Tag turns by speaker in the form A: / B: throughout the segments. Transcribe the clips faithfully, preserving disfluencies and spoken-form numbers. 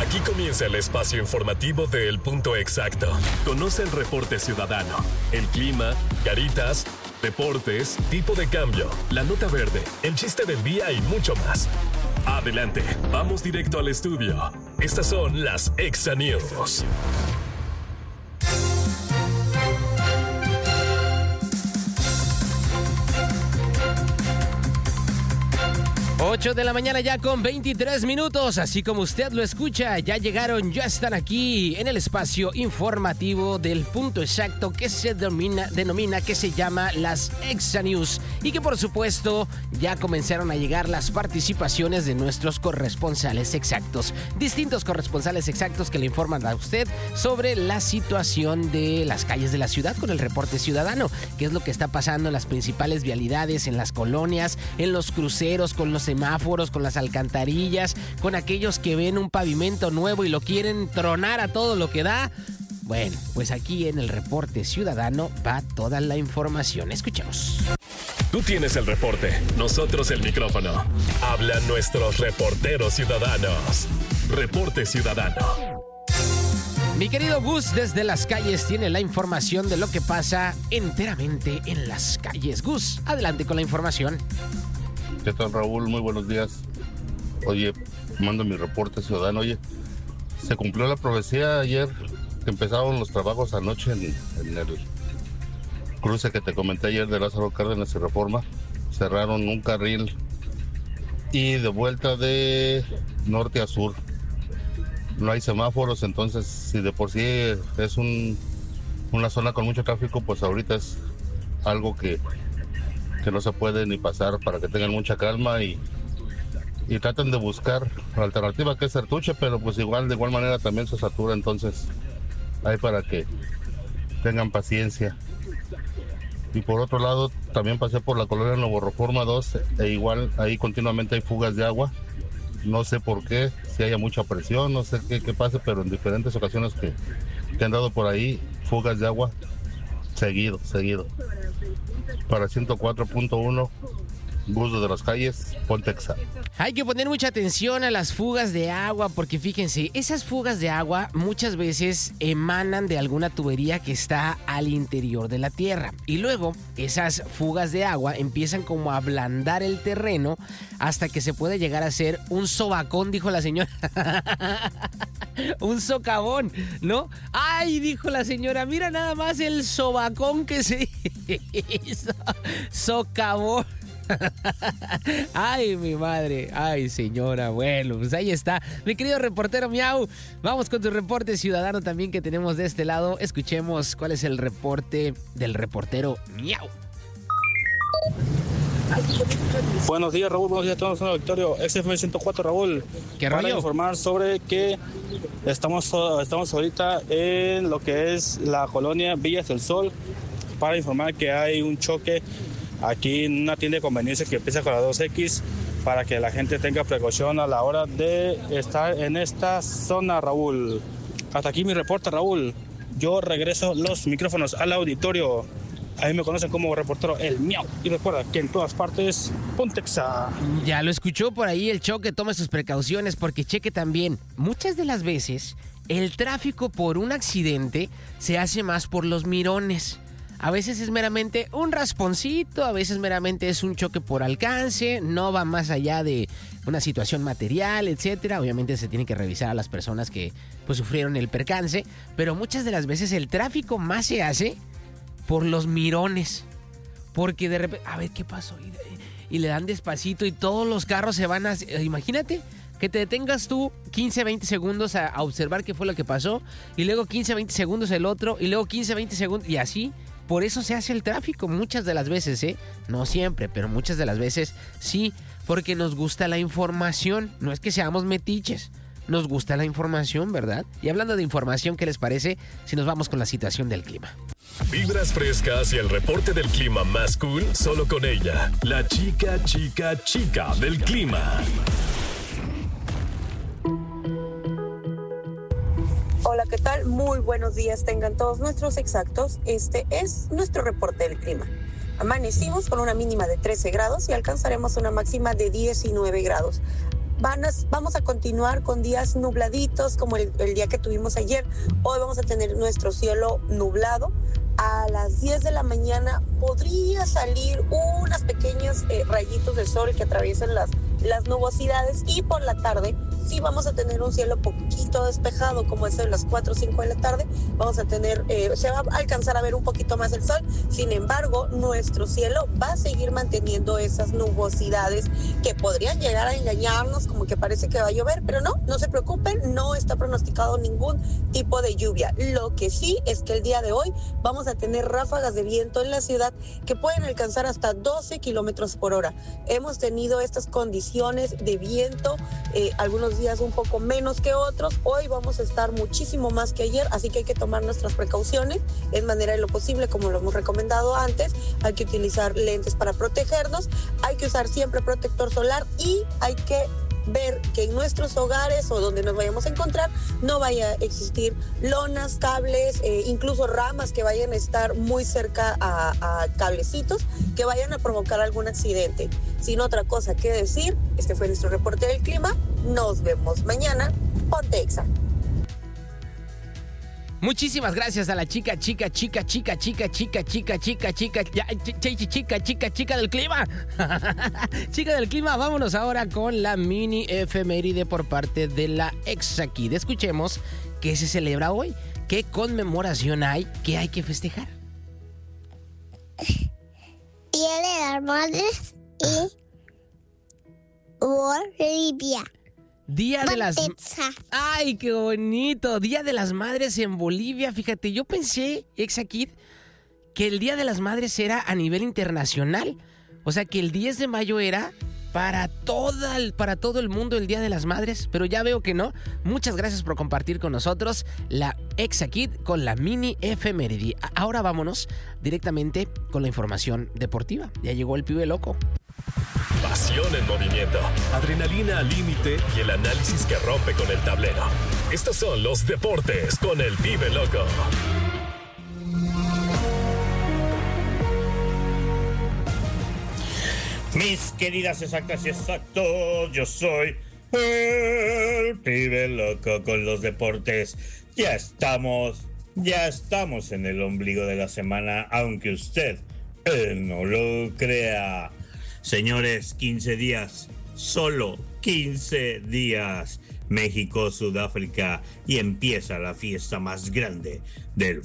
A: Aquí comienza el espacio informativo de El Punto Exacto. Conoce el reporte ciudadano, el clima, caritas, deportes, tipo de cambio, la nota verde, el chiste del día y mucho más. Adelante, vamos directo al estudio. Estas son las Exa News.
B: ocho de la mañana ya con veintitrés minutos, así como usted lo escucha, ya llegaron, ya están aquí en el espacio informativo del Punto Exacto que se denomina, denomina que se llama las Exa News y que por supuesto ya comenzaron a llegar las participaciones de nuestros corresponsales exactos, distintos corresponsales exactos que le informan a usted sobre la situación de las calles de la ciudad con el reporte ciudadano, qué es lo que está pasando en las principales vialidades, en las colonias, en los cruceros, con los semáforos, con las alcantarillas, con aquellos que ven un pavimento nuevo y lo quieren tronar a todo lo que da. Bueno, pues aquí en el reporte ciudadano va toda la información. Escuchemos.
A: Tú tienes el reporte, nosotros el micrófono. Hablan nuestros reporteros ciudadanos. Reporte ciudadano.
B: Mi querido Gus desde las calles tiene la información de lo que pasa enteramente en las calles. Gus, adelante con la información.
C: ¿Qué tal, Raúl? Muy buenos días. Oye, mando mi reporte ciudadano. Oye, se cumplió la profecía ayer que empezaron los trabajos anoche en, en el cruce que te comenté ayer de Lázaro Cárdenas y Reforma. Cerraron un carril y de vuelta de norte a sur. No hay semáforos, entonces si de por sí es un, una zona con mucho tráfico, pues ahorita es algo que... que no se puede ni pasar, para que tengan mucha calma y, y traten de buscar la alternativa que es Sertuche, pero pues igual de igual manera también se satura, entonces hay para que tengan paciencia. Y por otro lado también pasé por la colonia Nuevo Reforma dos e igual ahí continuamente hay fugas de agua, no sé por qué, si haya mucha presión, no sé qué, qué pase, pero en diferentes ocasiones que, que han dado por ahí fugas de agua seguido, seguido. Para ciento cuatro punto uno, Gus de las calles, Ponte Exa.
B: Hay que poner mucha atención a las fugas de agua porque fíjense, esas fugas de agua muchas veces emanan de alguna tubería que está al interior de la tierra y luego esas fugas de agua empiezan como a ablandar el terreno hasta que se puede llegar a ser un sobacón, dijo la señora. Un socavón, ¿no? ¡Ay! Dijo la señora, mira nada más el sobacón que se hizo. Socavón. Ay, mi madre. Ay, señora. Bueno, pues ahí está. Mi querido reportero Miau. Vamos con tu reporte ciudadano también que tenemos de este lado. Escuchemos cuál es el reporte del reportero Miau.
D: Buenos días, Raúl. Buenos días a todos. Victorio, X F M ciento cuatro, Raúl.
B: ¿Qué
D: Para
B: rollo?
D: informar sobre que estamos, estamos ahorita en lo que es la colonia Villas del Sol. Para informar que hay un choque aquí en una tienda de conveniencia que empieza con la dos equis, para que la gente tenga precaución a la hora de estar en esta zona, Raúl. Hasta aquí mi reporte, Raúl. Yo regreso los micrófonos al auditorio. A mí me conocen como reportero El Miau. Y recuerda que en todas partes, Ponte Exa.
B: Ya lo escuchó por ahí el choque, tome sus precauciones porque cheque también. Muchas de las veces el tráfico por un accidente se hace más por los mirones. A veces es meramente un rasponcito, a veces meramente es un choque por alcance, no va más allá de una situación material, etcétera. Obviamente se tiene que revisar a las personas que pues sufrieron el percance, pero muchas de las veces el tráfico más se hace por los mirones, porque de repente, a ver qué pasó, y, y le dan despacito y todos los carros se van a... Imagínate que te detengas tú quince, veinte segundos a, a observar qué fue lo que pasó, y luego quince, veinte segundos el otro, y luego quince, veinte segundos, y así. Por eso se hace el tráfico muchas de las veces, ¿eh? No siempre, pero muchas de las veces sí, porque nos gusta la información. No es que seamos metiches, nos gusta la información, ¿verdad? Y hablando de información, ¿qué les parece si nos vamos con la situación del clima?
A: Vibras frescas y el reporte del clima más cool solo con ella, la chica, chica, chica del clima.
E: Hola, ¿qué tal? Muy buenos días tengan todos nuestros exactos. Este es nuestro reporte del clima. Amanecimos con una mínima de trece grados y alcanzaremos una máxima de diecinueve grados. van a, vamos a continuar con días nubladitos como el, el día que tuvimos ayer. Hoy vamos a tener nuestro cielo nublado. A las diez de la mañana podría salir unas pequeños eh, rayitos del sol que atraviesan las, las nubosidades, y por la tarde sí vamos a tener un cielo poquito despejado, como eso de las cuatro o cinco de la tarde. Vamos a tener, eh, se va a alcanzar a ver un poquito más el sol. Sin embargo, nuestro cielo va a seguir manteniendo esas nubosidades que podrían llegar a engañarnos, como que parece que va a llover, pero no, no se preocupen, no está pronosticado ningún tipo de lluvia. Lo que sí es que el día de hoy vamos a tener ráfagas de viento en la ciudad que pueden alcanzar hasta doce kilómetros por hora. Hemos tenido estas condiciones de viento, eh, algunos días un poco menos que otros. Hoy vamos a estar muchísimo más que ayer, así que hay que tomar nuestras precauciones en manera de lo posible, como lo hemos recomendado antes. Hay que utilizar lentes para protegernos, hay que usar siempre protector solar, y hay que ver que en nuestros hogares o donde nos vayamos a encontrar no vaya a existir lonas, cables, eh, incluso ramas que vayan a estar muy cerca a, a cablecitos que vayan a provocar algún accidente. Sin otra cosa que decir, este fue nuestro reporte del clima. Nos vemos mañana. Ponte Exa.
B: Muchísimas gracias a la chica, chica, chica, chica, chica, chica, chica, chica, chica, ya, chi- chi- chica, chica, chica del clima. Chica del clima, vámonos ahora con la mini efeméride por parte de la Exakid. Escuchemos qué se celebra hoy, qué conmemoración hay, qué hay que festejar.
F: Día de las Madres y Bolivia.
B: Día de las...
F: Montexa.
B: ¡Ay, qué bonito! Día de las Madres en Bolivia. Fíjate, yo pensé, Exakid, que el Día de las Madres era a nivel internacional. O sea, que el diez de mayo era para, toda el, para todo el mundo el Día de las Madres. Pero ya veo que no. Muchas gracias por compartir con nosotros la Exakid con la mini efeméride. Ahora vámonos directamente con la información deportiva. Ya llegó el pibe loco.
A: Pasión en movimiento, adrenalina al límite y el análisis que rompe con el tablero. Estos son los deportes con el pibe loco.
G: Mis queridas exactas y exactos, yo soy el pibe loco con los deportes. Ya estamos, ya estamos en el ombligo de la semana, aunque usted eh, no lo crea. Señores, quince días, solo quince días. México, Sudáfrica, y empieza la fiesta más grande del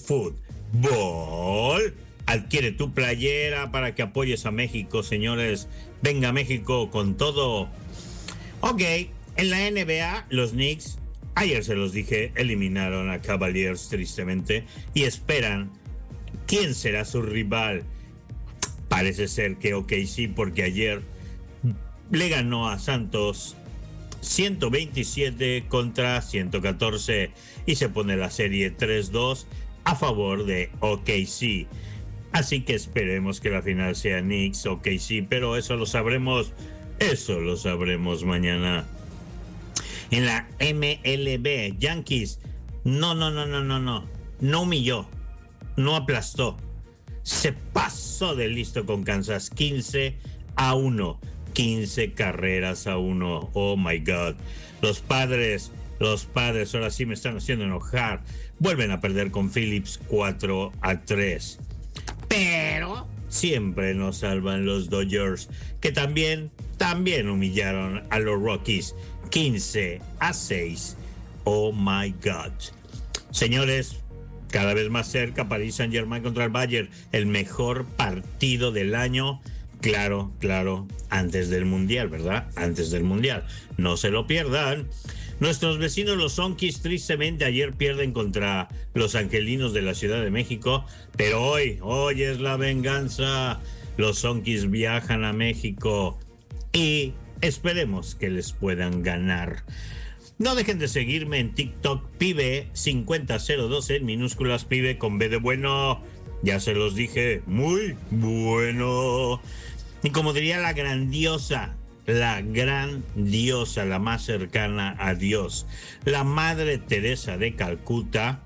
G: fútbol. Adquiere tu playera para que apoyes a México, señores. Venga, México, con todo. Ok, en la N B A, los Knicks, ayer se los dije, eliminaron a Cavaliers tristemente y esperan quién será su rival. Parece ser que O K C, porque ayer le ganó a Santos ciento veintisiete contra ciento catorce y se pone la serie tres dos a favor de O K C. Así que esperemos que la final sea Knicks O K C, pero eso lo sabremos, eso lo sabremos mañana. En la M L B, Yankees, no, no, no, no, no, no, no humilló, no aplastó. Se pasó de listo con Kansas, quince a uno, quince carreras a uno. Oh my God. Los padres, los padres ahora sí me están haciendo enojar. Vuelven a perder con Phillips cuatro a tres. Pero siempre nos salvan los Dodgers, que también, también humillaron a los Rockies, quince a seis. Oh my God. Señores, cada vez más cerca, Paris Saint-Germain contra el Bayern, el mejor partido del año. Claro, claro, antes del Mundial, ¿verdad? Antes del Mundial. No se lo pierdan. Nuestros vecinos los Zonkis tristemente ayer pierden contra los Angelinos de la Ciudad de México, pero hoy, hoy es la venganza. Los Zonkis viajan a México y esperemos que les puedan ganar. No dejen de seguirme en TikTok, pibe cinco cero dos en minúsculas, pibe con B de bueno. Ya se los dije, muy bueno. Y como diría la grandiosa, la gran diosa, la más cercana a Dios, la Madre Teresa de Calcuta,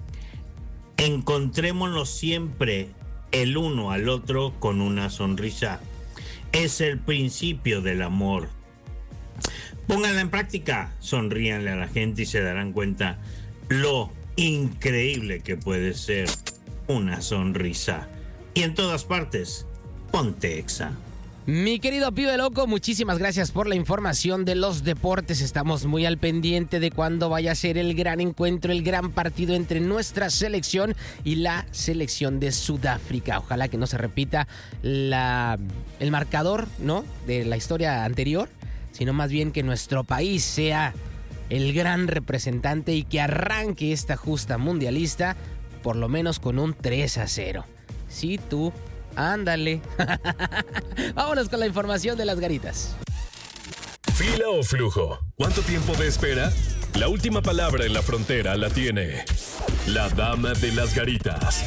G: encontrémonos siempre el uno al otro con una sonrisa. Es el principio del amor. Pónganla en práctica, sonríanle a la gente y se darán cuenta lo increíble que puede ser una sonrisa. Y en todas partes, ponte Exa.
B: Mi querido pibe loco, muchísimas gracias por la información de los deportes. Estamos muy al pendiente de cuándo vaya a ser el gran encuentro, el gran partido entre nuestra selección y la selección de Sudáfrica. Ojalá que no se repita la, el marcador, ¿no?, de la historia anterior, sino más bien que nuestro país sea el gran representante y que arranque esta justa mundialista por lo menos con un tres a cero. Sí, tú... Ándale. Vámonos con la información de las garitas.
A: ¿Fila o flujo? ¿Cuánto tiempo de espera? La última palabra en la frontera la tiene la dama de las garitas.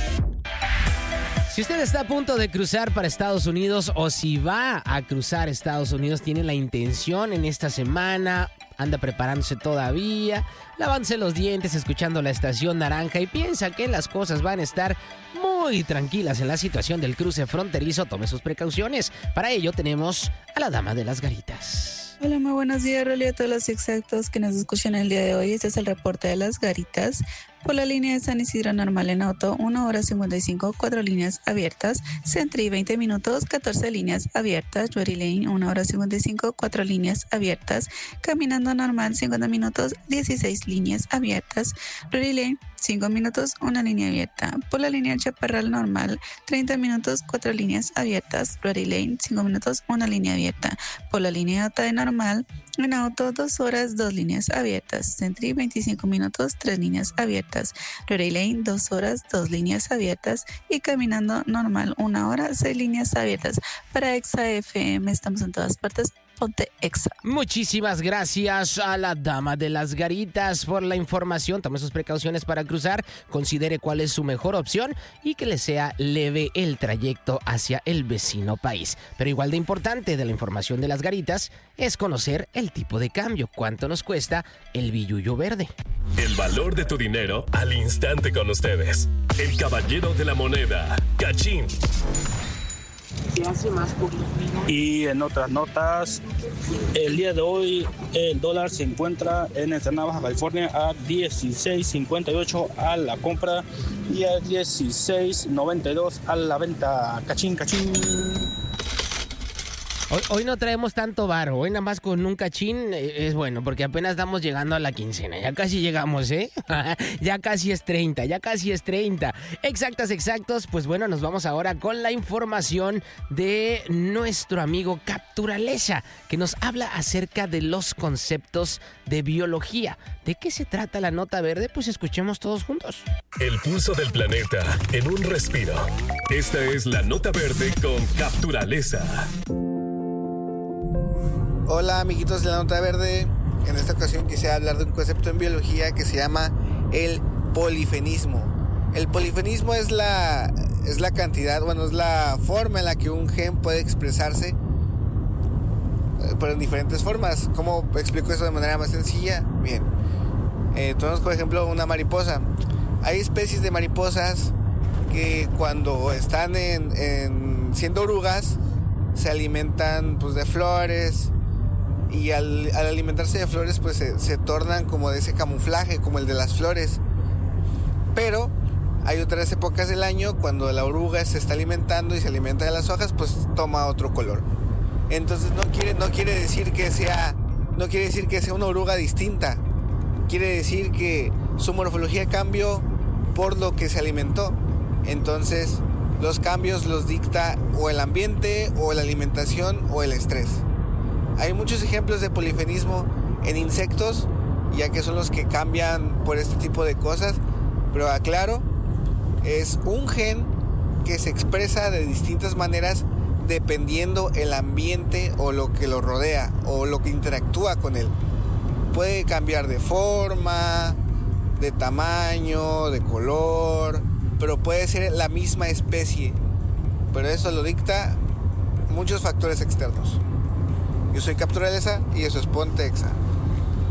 B: Si usted está a punto de cruzar para Estados Unidos o si va a cruzar Estados Unidos, tiene la intención en esta semana, anda preparándose todavía, lávanse los dientes escuchando la estación naranja y piensa que las cosas van a estar muy tranquilas en la situación del cruce fronterizo, tome sus precauciones. Para ello tenemos a la dama de las garitas.
H: Hola, muy buenos días, Rolly, a todos los exactos que nos escuchan el día de hoy. Este es el reporte de las garitas. Por la línea de San Isidro normal en auto, una hora cincuenta y cinco, cuatro líneas abiertas. Sentry, veinte minutos, catorce líneas abiertas. Drury Lane, una hora cincuenta y cinco, cuatro líneas abiertas. Caminando normal, cincuenta minutos, dieciséis líneas abiertas. Drury Lane, cinco minutos, una línea abierta. Por la línea Chaparral normal, treinta minutos, cuatro líneas abiertas. Drury Lane, cinco minutos, una línea abierta. Por la línea Otay normal, en auto, dos horas, dos líneas abiertas. Sentry, veinticinco minutos, tres líneas abiertas. Drury Lane, dos horas, dos líneas abiertas. Y caminando normal, una hora, seis líneas abiertas. Para Exa F M, estamos en todas partes. Ponte Exa.
B: Muchísimas gracias a la dama de las garitas por la información. Tome sus precauciones para cruzar, considere cuál es su mejor opción y que le sea leve el trayecto hacia el vecino país. Pero igual de importante de la información de las garitas es conocer el tipo de cambio, cuánto nos cuesta el billullo verde.
A: El valor de tu dinero al instante con ustedes. El caballero de la moneda, Cachín.
D: Y en otras notas, el día de hoy el dólar se encuentra en Ensenada, Baja California a dieciséis cincuenta y ocho a la compra y a dieciséis noventa y dos a la venta. Cachín, cachín.
B: Hoy, hoy no traemos tanto varo, hoy nada más con un cachín eh, es bueno, porque apenas estamos llegando a la quincena, ya casi llegamos, ¿eh? Ya casi es treinta, ya casi es treinta. Exactas, exactos, pues bueno, nos vamos ahora con la información de nuestro amigo Capturaleza, que nos habla acerca de los conceptos de biología. ¿De qué se trata la nota verde? Pues escuchemos todos juntos.
A: El pulso del planeta en un respiro. Esta es la nota verde con Capturaleza.
I: Hola amiguitos de la nota verde, en esta ocasión quisiera hablar de un concepto en biología que se llama el polifenismo. El polifenismo es la, es la cantidad, bueno, es la forma en la que un gen puede expresarse, pero en diferentes formas. ¿Cómo explico eso de manera más sencilla? Bien, eh, tenemos por ejemplo una mariposa. Hay especies de mariposas que cuando están en, en siendo orugas se alimentan pues de flores. Y al, al alimentarse de flores pues se, se tornan como de ese camuflaje, como el de las flores. Pero hay otras épocas del año cuando la oruga se está alimentando y se alimenta de las hojas, pues toma otro color. Entonces no quiere, no quiere decir que sea, no quiere decir que sea una oruga distinta. Quiere decir que su morfología cambió por lo que se alimentó. Entonces los cambios los dicta o el ambiente, o la alimentación, o el estrés. Hay muchos ejemplos de polifenismo en insectos, ya que son los que cambian por este tipo de cosas, pero aclaro, es un gen que se expresa de distintas maneras dependiendo el ambiente o lo que lo rodea o lo que interactúa con él. Puede cambiar de forma, de tamaño, de color, pero puede ser la misma especie, pero eso lo dicta muchos factores externos. Yo soy Capturaleza y eso es Ponte Exa.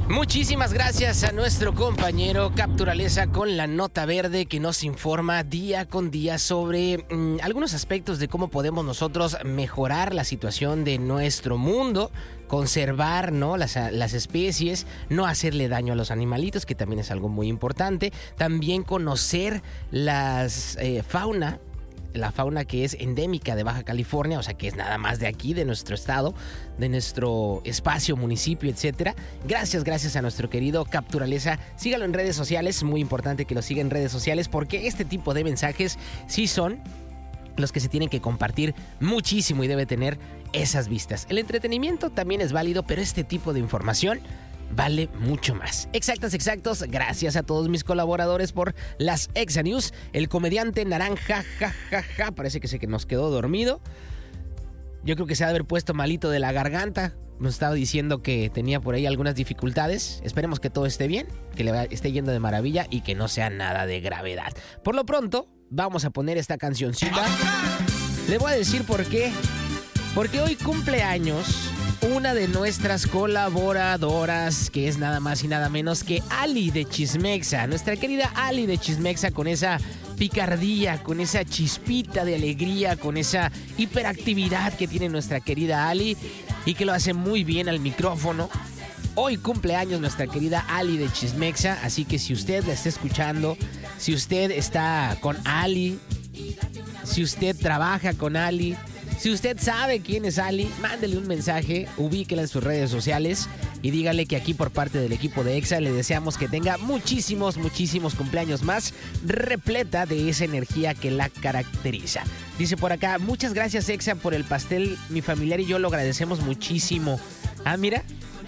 B: Muchísimas gracias a nuestro compañero Capturaleza con la nota verde que nos informa día con día sobre mmm, algunos aspectos de cómo podemos nosotros mejorar la situación de nuestro mundo, conservar, ¿no?, las, las especies, no hacerle daño a los animalitos, que también es algo muy importante, también conocer las eh, fauna, la fauna que es endémica de Baja California, o sea que es nada más de aquí, de nuestro estado, de nuestro espacio, municipio, etcétera. Gracias, gracias a nuestro querido Capturaleza. Sígalo en redes sociales, es muy importante que lo siga en redes sociales porque este tipo de mensajes sí son los que se tienen que compartir muchísimo y debe tener esas vistas. El entretenimiento también es válido, pero este tipo de información vale mucho más. Exactas, exactos. Gracias a todos mis colaboradores por las Exa News. El comediante Naranja, ja, ja, ja, parece que se que nos quedó dormido. Yo creo que se ha de haber puesto malito de la garganta. Nos estaba diciendo que tenía por ahí algunas dificultades. Esperemos que todo esté bien, que le esté yendo de maravilla y que no sea nada de gravedad. Por lo pronto, vamos a poner esta cancioncita. Le voy a decir por qué. Porque hoy cumple años una de nuestras colaboradoras, que es nada más y nada menos que Ali de Chismexa. Nuestra querida Ali de Chismexa, con esa picardía, con esa chispita de alegría, con esa hiperactividad que tiene nuestra querida Ali y que lo hace muy bien al micrófono. Hoy cumple años nuestra querida Ali de Chismexa, así que si usted la está escuchando, si usted está con Ali, si usted trabaja con Ali, si usted sabe quién es Ali, mándele un mensaje, ubíquela en sus redes sociales y dígale que aquí por parte del equipo de Exa le deseamos que tenga muchísimos, muchísimos cumpleaños más, repleta de esa energía que la caracteriza. Dice por acá, muchas gracias Exa por el pastel, mi familiar y yo lo agradecemos muchísimo. Ah, mira,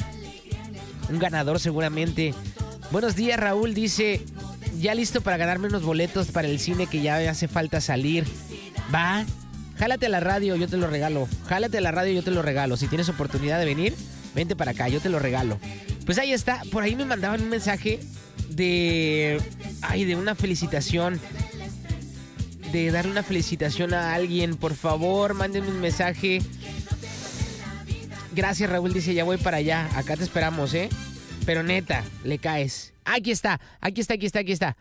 B: un ganador seguramente. Buenos días Raúl, dice, ya listo para ganarme unos boletos para el cine que ya hace falta salir. Va. Jálate a la radio, yo te lo regalo. Jálate a la radio, yo te lo regalo. Si tienes oportunidad de venir, vente para acá, yo te lo regalo. Pues ahí está. Por ahí me mandaban un mensaje de... Ay, de una felicitación. De darle una felicitación a alguien. Por favor, mándenme un mensaje. Gracias, Raúl. Dice, ya voy para allá. Acá te esperamos, ¿eh? Pero neta, le caes. Aquí está, aquí está, aquí está, aquí está.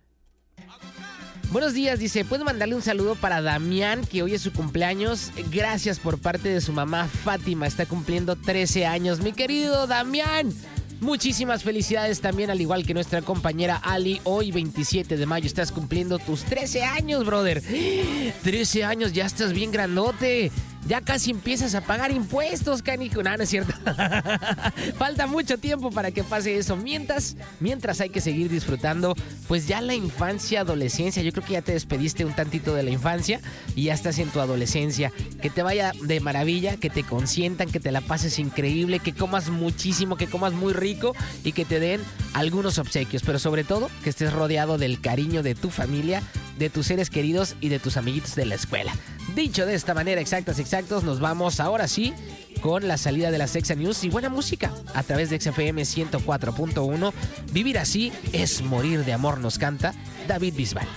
B: Buenos días, dice, ¿puedo mandarle un saludo para Damián, que hoy es su cumpleaños? Gracias por parte de su mamá Fátima, está cumpliendo trece años. Mi querido Damián, muchísimas felicidades también, al igual que nuestra compañera Ali. Hoy, veintisiete de mayo, estás cumpliendo tus trece años, brother. trece años, ya estás bien grandote. Ya casi empiezas a pagar impuestos, canijo. No, no es cierto. Falta mucho tiempo para que pase eso. Mientras, mientras hay que seguir disfrutando, pues ya la infancia, adolescencia. Yo creo que ya te despediste un tantito de la infancia y ya estás en tu adolescencia. Que te vaya de maravilla, que te consientan, que te la pases increíble, que comas muchísimo, que comas muy rico y que te den algunos obsequios. Pero sobre todo, que estés rodeado del cariño de tu familia, de tus seres queridos y de tus amiguitos de la escuela. Dicho de esta manera, exactas, exactos, nos vamos ahora sí con la salida de las Exa News y buena música a través de Exa F M ciento cuatro punto uno. Vivir así es morir de amor, nos canta David Bisbal.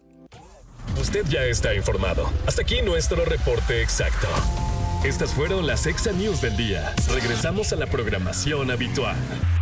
A: Usted ya está informado. Hasta aquí nuestro reporte exacto. Estas fueron las Exa News del día. Regresamos a la programación habitual.